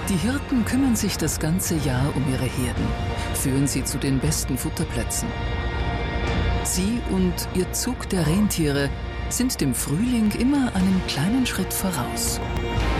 Die Hirten kümmern sich das ganze Jahr um ihre Herden, führen sie zu den besten Futterplätzen. Sie und ihr Zug der Rentiere sind dem Frühling immer einen kleinen Schritt voraus.